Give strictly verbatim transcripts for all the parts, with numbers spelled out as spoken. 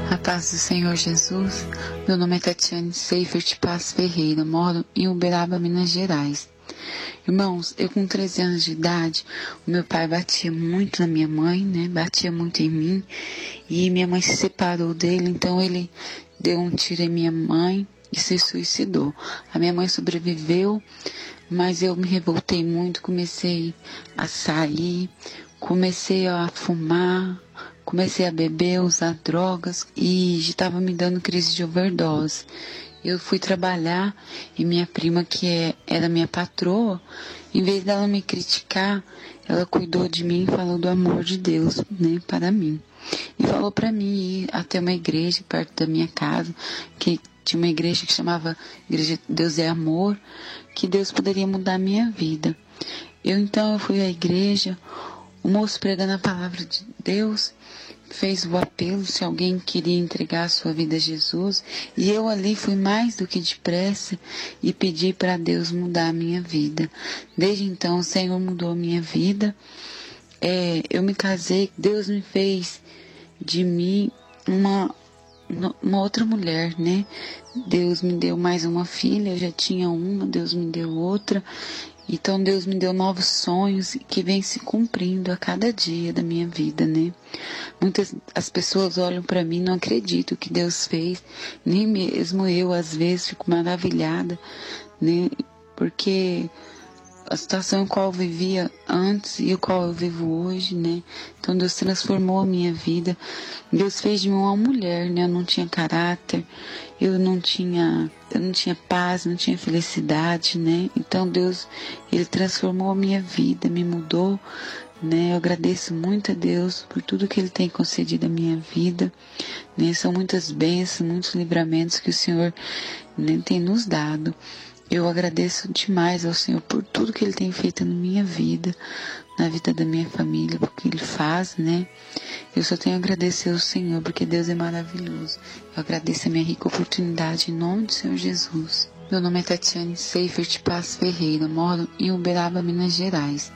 A paz do Senhor Jesus. Meu nome é Tatiane Seifert Paz Ferreira, moro em Uberaba, Minas Gerais. Irmãos, eu com treze anos de idade, o meu pai batia muito na minha mãe, né? Batia muito em mim. E minha mãe se separou dele, então ele deu um tiro em minha mãe e se suicidou. A minha mãe sobreviveu, mas eu me revoltei muito, comecei a sair, comecei a fumar, comecei a beber, usar drogas e já estava me dando crise de overdose. Eu fui trabalhar e minha prima, que é, era minha patroa, em vez dela me criticar, ela cuidou de mim e falou do amor de Deus, né, para mim. E falou para mim ir até uma igreja perto da minha casa, que tinha uma igreja que chamava Igreja Deus é Amor, que Deus poderia mudar a minha vida. Eu então eu fui à igreja, o moço pregando a palavra de Deus, fez o apelo se alguém queria entregar a sua vida a Jesus, e eu ali fui mais do que depressa e pedi para Deus mudar a minha vida. Desde então o Senhor mudou a minha vida, é, eu me casei, Deus me fez de mim uma, uma outra mulher, né? Deus me deu mais uma filha, eu já tinha uma, Deus me deu outra. Então Deus me deu novos sonhos que vêm se cumprindo a cada dia da minha vida, né? Muitas as pessoas olham para mim e não acreditam que Deus fez, nem mesmo eu às vezes fico maravilhada, né? Porque a situação em qual eu vivia antes e o qual eu vivo hoje, né? Então Deus transformou a minha vida. Deus fez de mim uma mulher, né? Eu não tinha caráter, eu não tinha, eu não tinha paz, não tinha felicidade, né? Então Deus, Ele transformou a minha vida, me mudou, né? Eu agradeço muito a Deus por tudo que Ele tem concedido à minha vida, né? São muitas bênçãos, muitos livramentos que o Senhor, né, tem nos dado. Eu agradeço demais ao Senhor por tudo que Ele tem feito na minha vida, na vida da minha família, porque Ele faz, né? Eu só tenho a agradecer ao Senhor, porque Deus é maravilhoso. Eu agradeço a minha rica oportunidade em nome do Senhor Jesus. Meu nome é Tatiane Seifert Paz Ferreira, moro em Uberaba, Minas Gerais.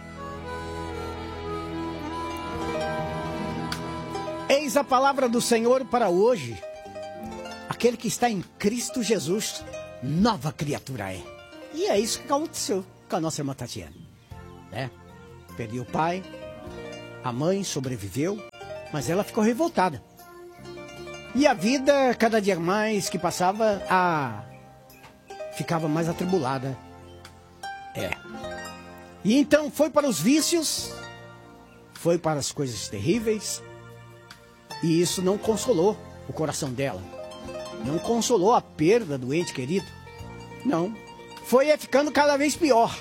Eis a palavra do Senhor para hoje. Aquele que está em Cristo Jesus, nova criatura é. E é isso que aconteceu com a nossa irmã Tatiane, né? Perdeu o pai, a mãe sobreviveu, mas ela ficou revoltada. E a vida, cada dia mais que passava, a... ficava mais atribulada. É. E então foi para os vícios, foi para as coisas terríveis, e isso não consolou o coração dela. Não consolou a perda do ente querido. Não. Foi ficando cada vez pior.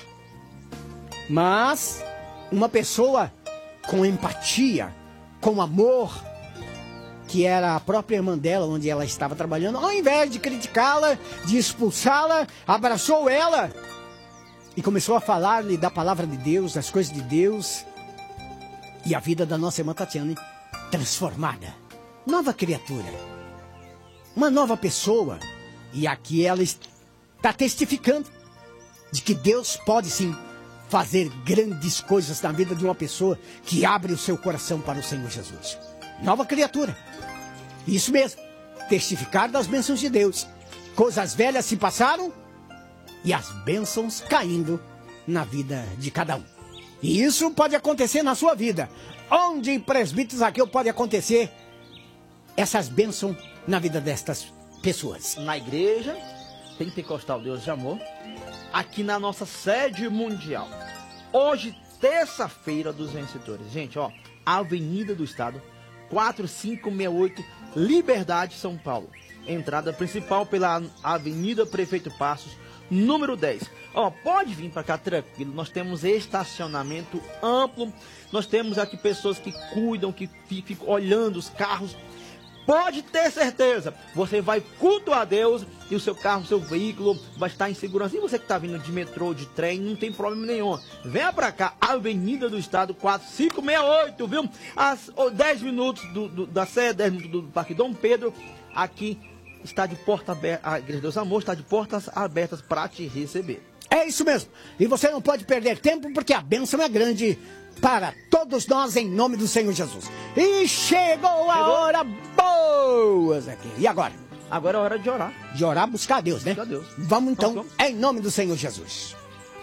Mas uma pessoa com empatia, com amor, que era a própria irmã dela, onde ela estava trabalhando, ao invés de criticá-la, de expulsá-la, abraçou ela e começou a falar-lhe da palavra de Deus, das coisas de Deus. E a vida da nossa irmã Tatiane transformada. Nova criatura. Uma nova pessoa. E aqui ela está testificando de que Deus pode sim fazer grandes coisas na vida de uma pessoa que abre o seu coração para o Senhor Jesus. Nova criatura. Isso mesmo. Testificar das bênçãos de Deus. Coisas velhas se passaram e as bênçãos caindo na vida de cada um. E isso pode acontecer na sua vida. Onde em Presbítero Zaqueu pode acontecer essas bênçãos na vida destas pessoas? Na igreja Pentecostal Deus de Amor, aqui na nossa sede mundial. Hoje, terça-feira dos vencedores. Gente, ó, Avenida do Estado, quatro cinco seis oito, Liberdade, São Paulo. Entrada principal pela Avenida Prefeito Passos, número dez. Ó, pode vir para cá tranquilo, nós temos estacionamento amplo, nós temos aqui pessoas que cuidam, que ficam olhando os carros. Pode ter certeza, você vai cultuar a Deus e o seu carro, o seu veículo vai estar em segurança. E você que está vindo de metrô, de trem, não tem problema nenhum. Venha para cá, Avenida do Estado, quatro cinco seis oito, viu? Às dez minutos do, do, da sede, dez minutos do Parque Dom Pedro, aqui está de porta aberta, a Igreja Deus Amor está de portas abertas para te receber. É isso mesmo. E você não pode perder tempo, porque a bênção é grande para todos nós, em nome do Senhor Jesus. E chegou a Chegou. hora boa aqui. E agora? Agora é hora de orar. De orar, buscar a Deus, né? Buscar a Deus. Vamos então, Vamos, em nome do Senhor Jesus.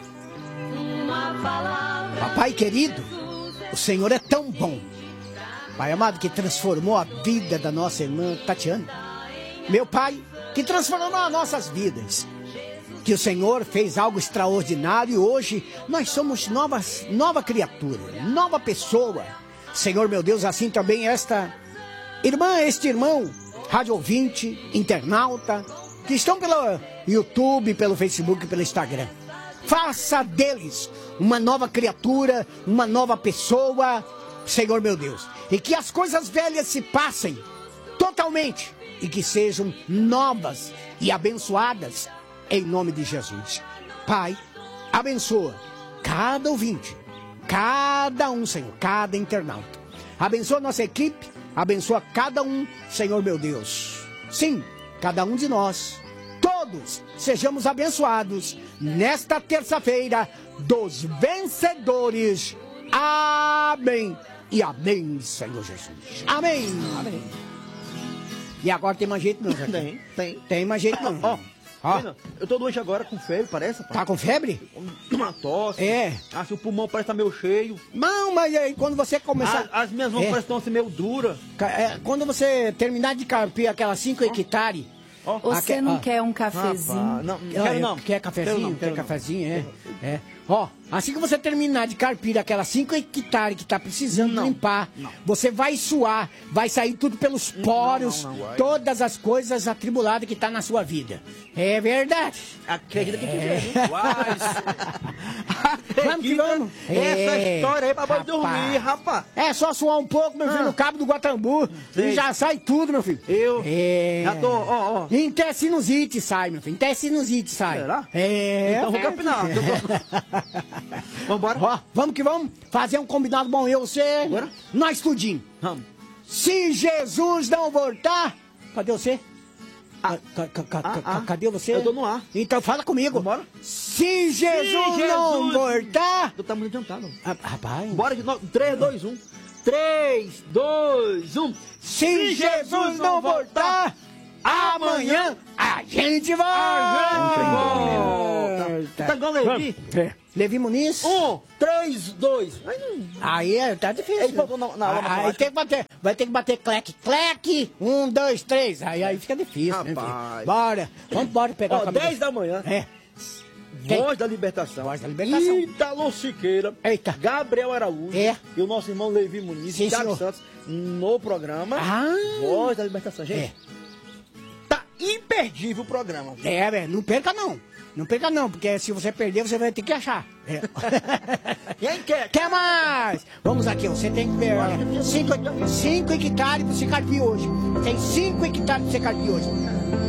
Papai querido, o Senhor é tão bom. Pai amado, que transformou a vida da nossa irmã Tatiana. Meu Pai, que transformou as nossas vidas. Que o Senhor fez algo extraordinário e hoje nós somos novas, nova criatura, nova pessoa. Senhor meu Deus, assim também esta irmã, este irmão, rádio ouvinte, internauta, que estão pelo YouTube, pelo Facebook, pelo Instagram. Faça deles uma nova criatura, uma nova pessoa, Senhor meu Deus. E que as coisas velhas se passem totalmente e que sejam novas e abençoadas em nome de Jesus. Pai, abençoa cada ouvinte, cada um, Senhor, cada internauta. Abençoa nossa equipe, abençoa cada um, Senhor meu Deus. Sim, cada um de nós, todos sejamos abençoados nesta terça-feira dos vencedores. Amém. E amém, Senhor Jesus. Amém. Amém. E agora tem mais jeito não, Zé? Tem, tem. Tem mais jeito não. Ó, Ó. Menino, eu tô doente agora com febre, parece, pai. Tá com febre? Uma tosse. É. Assim, o pulmão parece estar meio cheio. Não, mas aí quando você começar... As, as minhas mãos É. parecem estar assim, meio duras. Ca- é, quando você terminar de carpir aquelas cinco hectares... Ó. Você Aque- não ó. quer um cafezinho? Rapaz, não, não Ah, quero eu- não. Quer cafezinho? Quero não, quer quero não. cafezinho, é. É. Ó, assim que você terminar de carpir aquelas cinco hectares que tá precisando Não, limpar, não. você vai suar, vai sair tudo pelos poros, não, não, vai. todas as coisas atribuladas que tá na sua vida. É verdade. Acredita que tiver, hein? Vamos que vamos. Essa É, história aí pra boi rapaz. dormir, rapaz. É só suar um pouco, meu filho, Ah. no cabo do Guatambu, e Sei. já sai tudo, meu filho. Eu É. já tô, ó, ó. Em até sinusite sai, meu filho. Até sinusite sai. Será? É. Então vou é. capinar. Vambora? Ó, vamos que vamos fazer um combinado bom, eu, você, Bora. nós tudinho. Vamos. Se Jesus não voltar, cadê você? Ah. Ca- ca- ca- Ah, ca- ah. cadê você? Eu tô no ar. Então fala comigo. Vambora? Se Jesus, Se não Jesus- voltar... Tu tá muito adiantado. Ah, rapaz... Bora de novo. três, dois, um. três, dois, um. Se Jesus não voltar, amanhã a gente volta. A gente volta. Tá igual Levi? É. Levi Muniz? Um, três, dois. Aí não- Aí é, tá difícil. Ele faltou na- na aula aí matemática. tem que bater, vai ter que bater cleque, cleque. Um, dois, três. Aí, aí fica difícil, né, Rapaz. filho? Bora, vamos embora pegar Ó, o caminho. dez da manhã. É. Quem? Voz da Libertação. Voz da Libertação. Ítalo Siqueira. Eita. Gabriel Araújo. É. E o nosso irmão Levi Muniz. Sim, e Thiago senhor. Santos. No programa Ah. Voz da Libertação. Gente, É. tá imperdível o programa. É, velho, não perca não. Não perca não, porque se você perder, você vai ter que achar. É. Quem quer? Quer mais? Vamos aqui, ó, você tem que ver ó, cinco, cinco hectares pra você carpir hoje. Tem cinco hectares pra você carpir hoje.